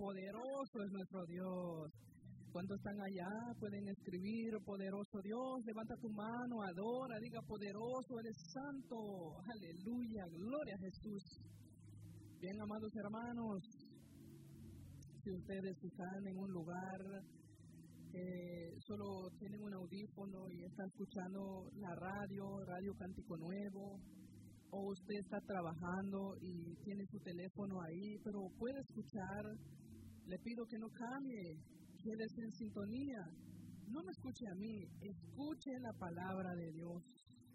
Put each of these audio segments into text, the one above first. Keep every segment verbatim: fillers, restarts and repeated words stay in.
poderoso es nuestro Dios. ¿Cuántos están allá? Pueden escribir, poderoso Dios, levanta tu mano, adora, diga poderoso, Él es santo, aleluya, gloria a Jesús. Bien, amados hermanos, si ustedes están en un lugar eh, solo tienen un audífono y están escuchando la radio, Radio Cántico Nuevo, o usted está trabajando y tiene su teléfono ahí, pero puede escuchar, le pido que no cambie, quédese en sintonía, no me escuche a mí, escuche la palabra de Dios.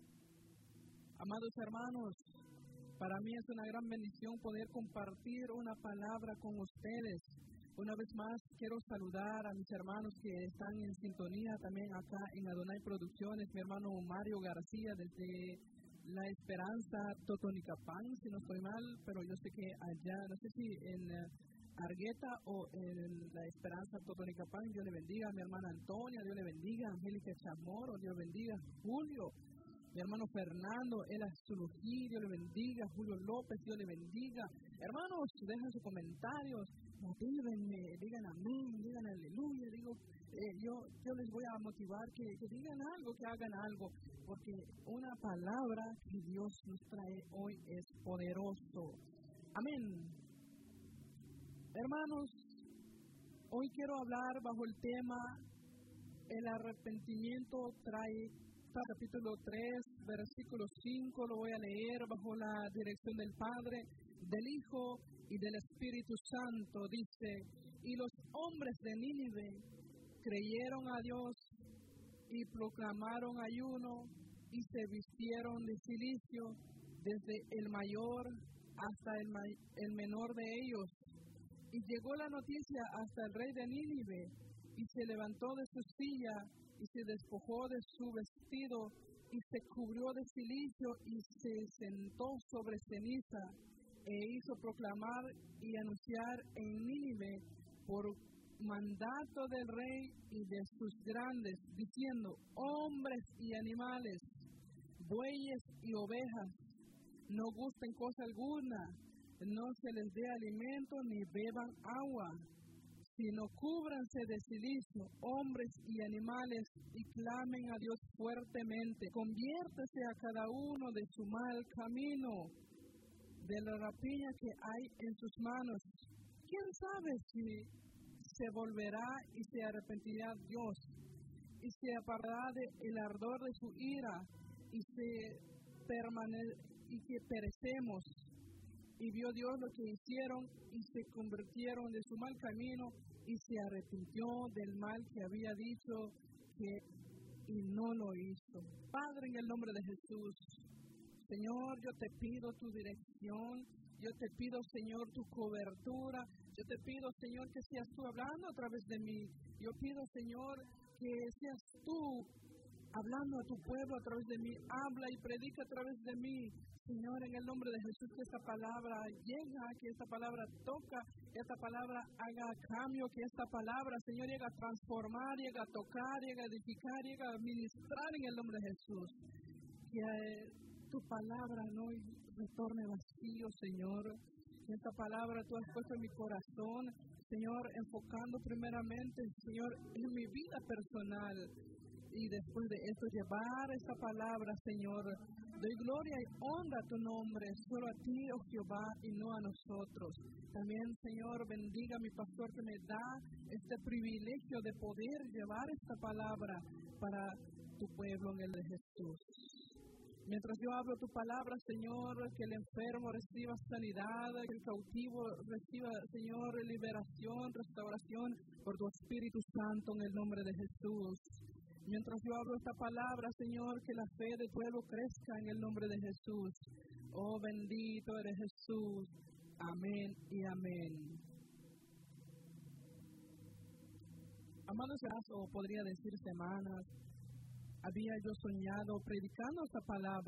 Amados hermanos, para mí es una gran bendición poder compartir una palabra con ustedes. Una vez más quiero saludar a mis hermanos que están en sintonía también acá en Adonai Producciones, mi hermano Mario García desde La Esperanza, Totonicapán, si no estoy mal, pero yo sé que allá, no sé si en uh, Argueta o en La Esperanza, Totonicapán, Dios le bendiga, mi hermana Antonia, Dios le bendiga, Angélica Chamorro, Dios le bendiga, Julio, mi hermano Fernando, El Azulují, Dios le bendiga, Julio López, Dios le bendiga. Hermanos, dejen sus comentarios, motívenme, digan amén, digan aleluya, digo, eh, yo, yo les voy a motivar que, que digan algo, que hagan algo, porque una palabra que Dios nos trae hoy es poderoso. Amén. Hermanos, hoy quiero hablar bajo el tema el arrepentimiento trae capítulo tres, versículo cinco, lo voy a leer bajo la dirección del Padre, del Hijo y del Espíritu Santo. Dice, y los hombres de Nínive creyeron a Dios y proclamaron ayuno y se vistieron de cilicio desde el mayor hasta el, ma- el menor de ellos. Y llegó la noticia hasta el rey de Nínive y se levantó de su silla y se despojó de su vestido y se cubrió de cilicio y se sentó sobre ceniza e hizo proclamar y anunciar en Nínive por mandato del rey y de sus grandes, diciendo, hombres y animales, bueyes y ovejas, no gusten cosa alguna, no se les dé alimento ni beban agua, sino cúbranse de cilicio, hombres y animales, y clamen a Dios fuertemente. Conviértese a cada uno de su mal camino, de la rapiña que hay en sus manos. ¿Quién sabe si se volverá y se arrepentirá Dios, y se apartará del ardor de su ira, y, se permane- y que perecemos? Y vio Dios lo que hicieron y se convirtieron de su mal camino y se arrepintió del mal que había dicho que y no lo hizo. Padre, en el nombre de Jesús, Señor, yo te pido tu dirección, yo te pido, Señor, tu cobertura, yo te pido, Señor, que seas tú hablando a través de mí. Yo pido, Señor, que seas tú hablando a tu pueblo a través de mí, habla y predica a través de mí. Señor, en el nombre de Jesús, que esta palabra llega, que esta palabra toca, que esta palabra haga cambio, que esta palabra, Señor, llegue a transformar, llegue a tocar, llegue a edificar, llegue a ministrar en el nombre de Jesús. Que eh, tu palabra no retorne vacío, Señor. Que esta palabra tú has puesto en mi corazón, Señor, enfocando primeramente, Señor, en mi vida personal. Y después de esto llevar esta palabra, Señor, doy gloria y honra a tu nombre, solo a ti, oh Jehová, y no a nosotros. También, Señor, bendiga a mi pastor que me da este privilegio de poder llevar esta palabra para tu pueblo en el de Jesús. Mientras yo hablo tu palabra, Señor, que el enfermo reciba sanidad, que el cautivo reciba, Señor, liberación, restauración por tu Espíritu Santo en el nombre de Jesús. Mientras yo hablo esta palabra, Señor, que la fe del pueblo crezca en el nombre de Jesús. Oh, bendito eres Jesús. Amén y amén. Amados, o podría decir semanas, había yo soñado predicando esta palabra.